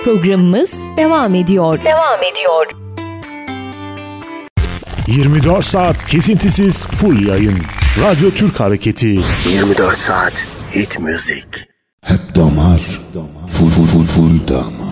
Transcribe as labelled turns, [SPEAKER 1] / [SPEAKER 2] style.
[SPEAKER 1] Programımız devam ediyor.
[SPEAKER 2] 24 saat kesintisiz full yayın. Radyo Türk Hareketi.
[SPEAKER 3] 24 saat hit müzik.
[SPEAKER 4] Hep damar. Full damar.